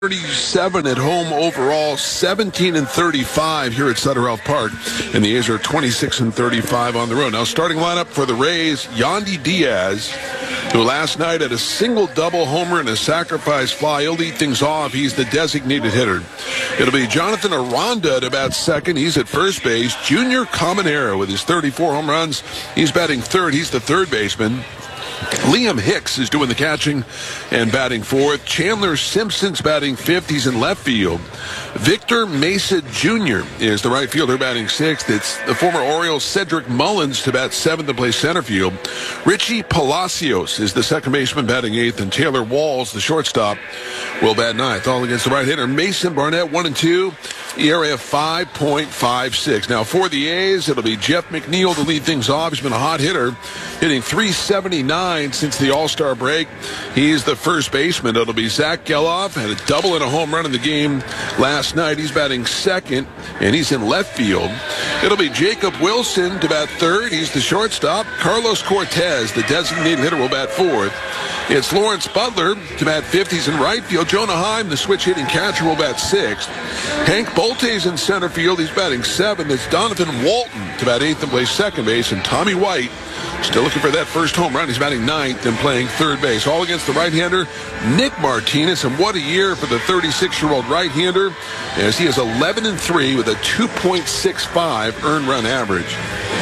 37 at home overall, 17-35 here at Sutter Health Park, and the A's are 26-35 on the road. Now, starting lineup for the Rays: Yandy Diaz, who last night had a single-double homer and a sacrifice fly. He'll lead things off. He's the designated hitter. It'll be Jonathan Aranda at about second. He's at first base. Junior Caminero with his 34 home runs. He's batting third. He's the third baseman. Liam Hicks is doing the catching and batting fourth. Chandler Simpson's batting fifth. He's in left field. Victor Mesa Jr. is the right fielder batting sixth. It's the former Orioles Cedric Mullins to bat seventh and play center field. Richie Palacios is the second baseman batting eighth, and Taylor Walls, the shortstop, will bat ninth. All against the right hitter Mason Barnett, 1 and 2. ERA of 5.56. Now for the A's, it'll be Jeff McNeil to lead things off. He's been a hot hitter, hitting .379 since the All-Star break. He's the first baseman. It'll be Zach Geloff, had a double and a home run in the game last night. He's batting second, and he's in left field. It'll be Jacob Wilson to bat third. He's the shortstop. Carlos Cortez, the designated hitter, will bat fourth. It's Lawrence Butler to bat fifth. He's in right field. Jonah Heim, the switch-hitting catcher, will bat sixth. Hank Bolte's in center field. He's batting seventh. It's Donovan Walton to bat eighth and play second base. And Tommy White, still looking for that first home run. He's batting ninth and playing third base. All against the right-hander, Nick Martinez. And what a year for the 36-year-old right-hander, as he is 11-3 with a 2.65 earned run average.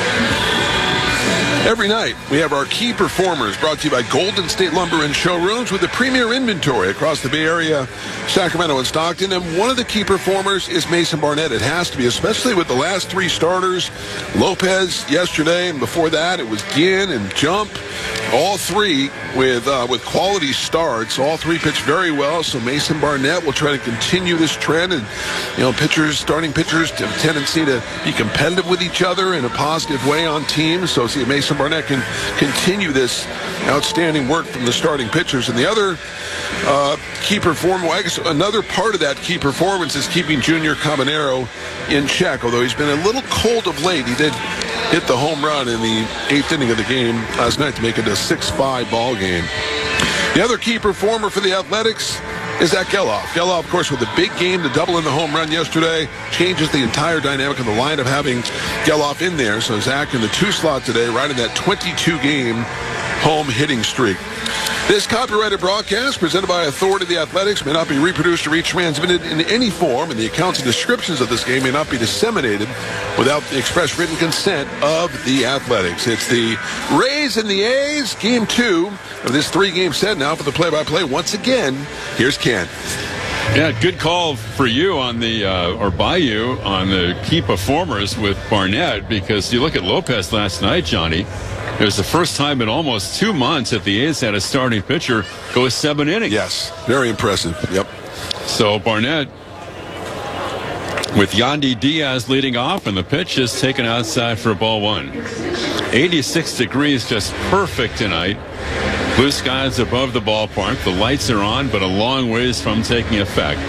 Every night, we have our key performers brought to you by Golden State Lumber and Showrooms with the premier inventory across the Bay Area, Sacramento, and Stockton. And one of the key performers is Mason Barnett. It has to be, especially with the last three starters. Lopez yesterday, and before that, it was Ginn and Jump. All three with quality starts. All three pitched very well. So Mason Barnett will try to continue this trend. And, starting pitchers have a tendency to be competitive with each other in a positive way on teams. So see if Mason Barnett can continue this outstanding work from the starting pitchers. And the other key performer, well, I guess another part of that key performance is keeping Junior Caminero in check. Although he's been a little cold of late, he did hit the home run in the eighth inning of the game last night to make it a 6-5 ball game. The other key performer for the Athletics is Zach Geloff. Geloff, of course, with a big game, the double in the home run yesterday, changes the entire dynamic of the line of having Geloff in there. So Zach in the two slot today, right in that 22-game home hitting streak. This copyrighted broadcast, presented by Authority of the Athletics, may not be reproduced or retransmitted in any form, and the accounts and descriptions of this game may not be disseminated without the express written consent of the Athletics. It's the Rays and the A's, Game 2 of this three-game set. Now for the play-by-play, once again, here's Ken. Yeah, good call for you on the, or by you on the key performers with Barnett, because you look at Lopez last night, Johnny. It was the first time in almost 2 months that the A's had a starting pitcher go 7 innings. Yes, very impressive. Yep. So Barnett with Yandy Diaz leading off, and the pitch is taken outside for ball one. 86 degrees, just perfect tonight. Blue skies above the ballpark. The lights are on, but a long ways from taking effect.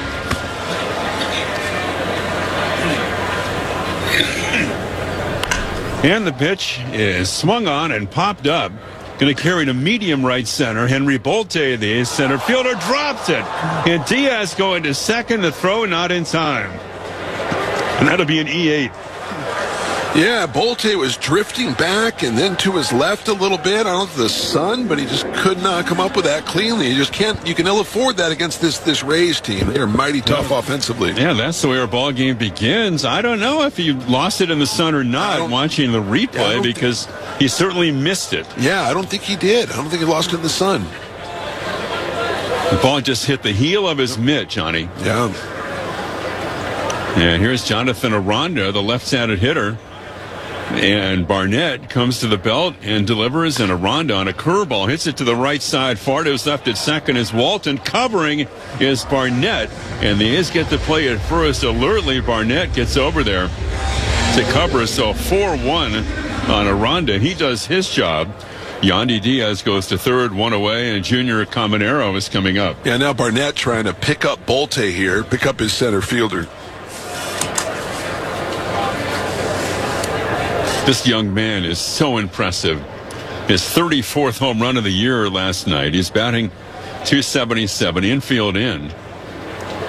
And the pitch is swung on and popped up. Going to carry to medium right center. Henry Bolte, the center fielder, drops it. And Diaz going to second. The throw not in time. And that'll be an E8. Yeah, Bolte was drifting back and then to his left a little bit. I don't know if the sun, but he just could not come up with that cleanly. You just can't. You can ill afford that against this Rays team. They are mighty tough offensively. Yeah, that's the way our ball game begins. I don't know if you lost it in the sun or not watching the replay, because he certainly missed it. Yeah, I don't think he did. I don't think he lost it in the sun. The ball just hit the heel of his mitt, Johnny. Yeah. And here's Jonathan Aranda, the left-handed hitter. And Barnett comes to the belt and delivers, and Aranda on a curveball hits it to the right side. Far to his left at second is Walton. Covering is Barnett, and the A's get to play it first. Alertly, Barnett gets over there to cover. So 4-1 on Aranda. He does his job. Yandy Diaz goes to third, one away, and Junior Caminero is coming up. Yeah, now Barnett trying to pick up Bolte here, pick up his center fielder. This young man is so impressive. His 34th home run of the year last night. He's batting .277, infield end.